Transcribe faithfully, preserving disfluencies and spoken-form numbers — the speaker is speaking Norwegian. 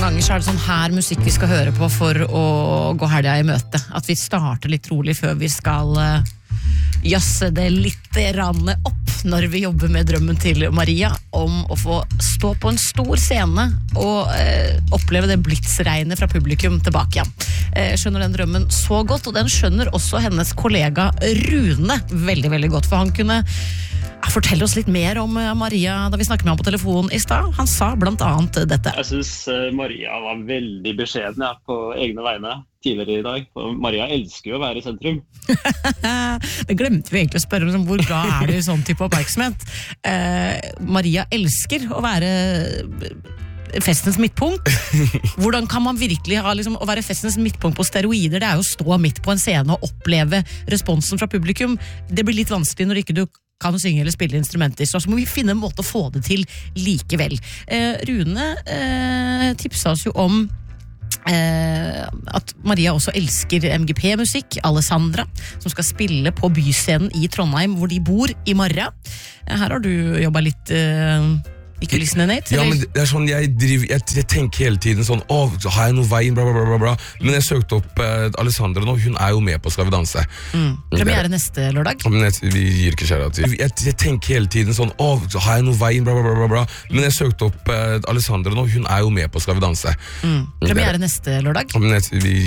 ganger så er det sånn her musikk vi skal høre på for å gå helga i møte. At vi starter litt rolig før vi skal uh, jazze det litt rann opp når vi jobber med drømmen til Maria om å få stå på en stor scene og uh, oppleve det blitsregnet fra publikum tilbake igjen. Uh, skjønner den drømmen så godt, og den skjønner også hennes kollega Rune veldig, veldig godt, for han kunne fortelle oss litt mer om Maria da vi snakket med ham på telefonen i stad. Han sa blant annet dette. Jeg synes Maria var veldig beskjeden ja, på egne vegne tidligere i dag. Maria elsker jo å være i sentrum. Det glemte vi egentlig å spørre om, hvor glad er du i sånn type oppmerksomhet? Eh, Maria elsker å være festens midtpunkt. Hvordan kan man virkelig ha liksom, å være festens midtpunkt på steroider? Det er jo å stå midt på en scene og oppleve responsen fra publikum. Det blir litt vanskelig når ikke du kan synge eller spille instrumenter, så må vi finne en måte å få det til likevel. Eh, Rune eh, tipsa oss jo om eh, at Maria også elsker M G P-musikk, Alessandra, som skal spille på byscenen i Trondheim, hvor de bor i morgen. Her har du jobbet litt eh, ikke listen, Nate? Ja, men det er sånn, jeg, driver, jeg, jeg tenker hele tiden sånn, åh, har jeg noe veien, bla bla bla bla, men jeg søkte opp eh, Alessandra nå, hun er jo med på Skal vi danse. Mm. Premiere neste lørdag? Men jeg, vi gir ikke kjære til. Jeg, jeg tenker hele tiden sånn, åh, har jeg noe veien, bla bla bla bla, men jeg søkte opp eh, Alessandra nå, hun er jo med på Skal vi danse. Mm. Premiere neste lørdag? Men jeg, vi